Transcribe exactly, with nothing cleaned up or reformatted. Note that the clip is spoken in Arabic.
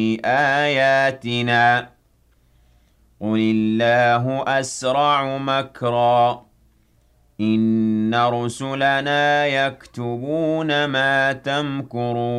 آياتنا قل الله أسرع مكرا إن رسلنا يكتبون ما تمكرون